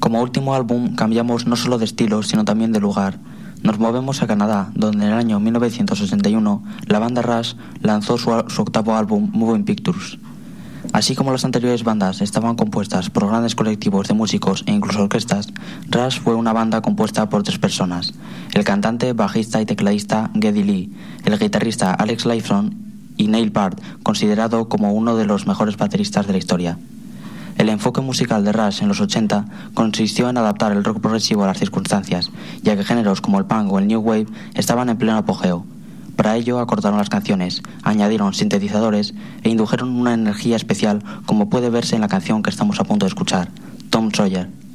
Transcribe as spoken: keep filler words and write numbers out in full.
Como último álbum cambiamos no solo de estilo, sino también de lugar. Nos movemos a Canadá, donde en el año mil novecientos sesenta y uno la banda Rush lanzó su, su octavo álbum, Moving Pictures. Así como las anteriores bandas estaban compuestas por grandes colectivos de músicos e incluso orquestas, Rush fue una banda compuesta por tres personas: el cantante, bajista y tecladista Geddy Lee, el guitarrista Alex Lifeson y Neil Peart, considerado como uno de los mejores bateristas de la historia. El enfoque musical de Rush en los ochenta consistió en adaptar el rock progresivo a las circunstancias, ya que géneros como el punk o el new wave estaban en pleno apogeo. Para ello acortaron las canciones, añadieron sintetizadores e indujeron una energía especial, como puede verse en la canción que estamos a punto de escuchar, Tom Sawyer.